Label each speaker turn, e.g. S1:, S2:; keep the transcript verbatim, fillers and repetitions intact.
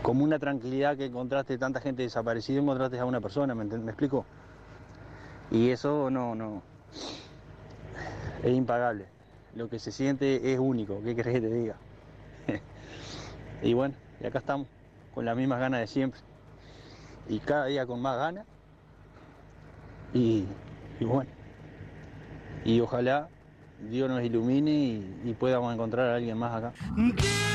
S1: como una tranquilidad que encontraste tanta gente desaparecida, encontraste a una persona, ¿me, ent- me explico? Y eso no, no, es impagable. Lo que se siente es único, ¿qué querés que te diga? Y bueno, y acá estamos, con las mismas ganas de siempre. Y cada día con más ganas. Y, y bueno, y ojalá Dios nos ilumine y, y podamos encontrar a alguien más acá.